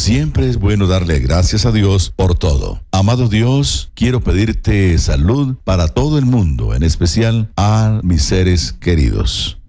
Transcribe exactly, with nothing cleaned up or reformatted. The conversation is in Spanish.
Siempre es bueno darle gracias a Dios por todo. Amado Dios, quiero pedirte salud para todo el mundo, en especial a mis seres queridos.